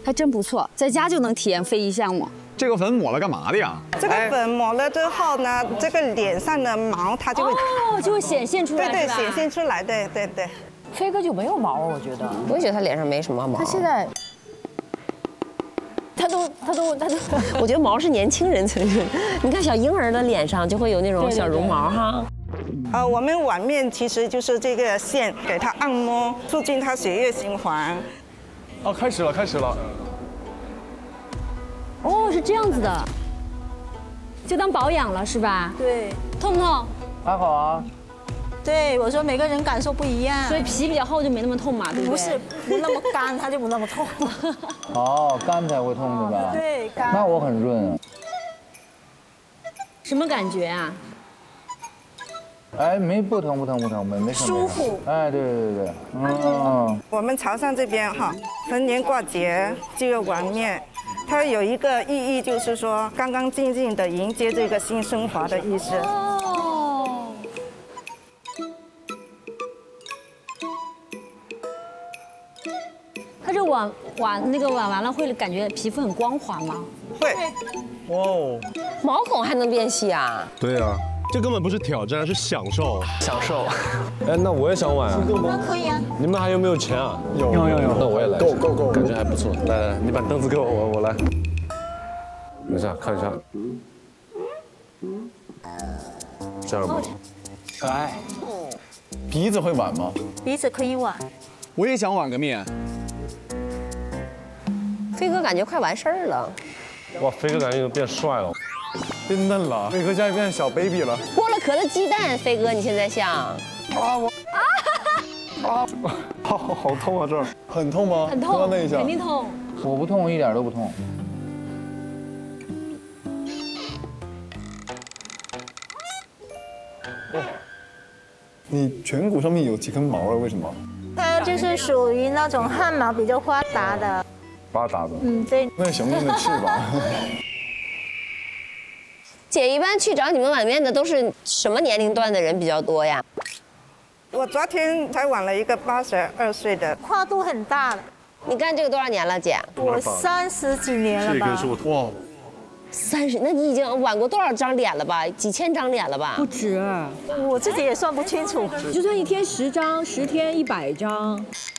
还真不错，在家就能体验非遗项目。 这个粉抹了干嘛的呀？ 这个粉抹了之后呢，这个脸上的毛它就会就会显现出来， 对，显现出来，对。 飞哥就没有毛，我觉得。 我也觉得他脸上没什么毛。 他现在，他都， 我觉得毛是年轻人才是。你看小婴儿的脸上就会有那种小绒毛哈。 我们碗面其实就是这个线，给它按摩，促进它血液循环。 哦，开始了。 哦，是这样子的，就当保养了是吧？ 对， 痛不痛？ 还好啊。 对，我说每个人感受不一样， 所以皮比较厚就没那么痛嘛，对不对？ 不是不那么干，它就不那么痛。 哦，干才会痛是吧？ 对，干。 那我很润啊。 什么感觉啊？ 哎，不疼，没事。 舒服。 哎，对。 我们潮汕这边哈，逢年过节这个碗面，它有一个意义，就是说干干净净的迎接这个新生活的意思。 它这碗完了会感觉皮肤很光滑吗？ 会。 哇哦， 毛孔还能变细啊？ 对啊，这根本不是挑战，是享受。 哎，那我也想玩啊。 可以啊。 你们还有没有钱啊？ 有。 那我也来。 够， 感觉还不错。来，你把凳子给我，我来。等一下，看一下。这样吧。 哎，鼻子会挽吗？ 鼻子可以挽。 我也想挽个面。 飞哥感觉快完事儿了。 哇，飞哥感觉变帅了， 变嫩了。飞哥现在变小 baby 了。 剥了壳的鸡蛋，飞哥你现在像。 好痛啊这儿。很痛吗？ 很痛， 那一下肯定痛。 我不痛，一点都不痛。 你颧骨上面有几根毛啊？为什么？ 它就是属于那种汗毛比较发达的。 发达的。 对。 那小妹的翅膀。 姐一般去找你们碗面的都是什么年龄段的人比较多呀？ 我昨天才挽了一个82岁的， 跨度很大的。 你干这个多少年了，姐？ 我30几年了吧。 哇 ，30，那你已经挽过多少张脸了吧？几千张脸了吧？ 不止， 我自己也算不清楚。 就算一天10张，10天100张。